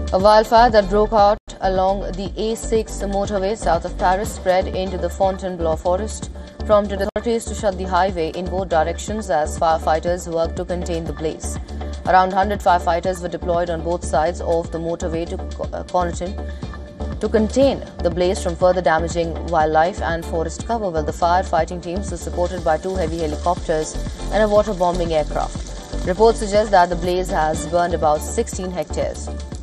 A wildfire that broke out along the A6 motorway south of Paris spread into the Fontainebleau forest, prompted authorities to shut the highway in both directions as firefighters worked to contain the blaze. Around 100 firefighters were deployed on both sides of the motorway to contain the blaze from further damaging wildlife and forest cover, while the firefighting teams were supported by 2 heavy helicopters and a waterbombing aircraft. Reports suggest that the blaze has burned about 16 hectares.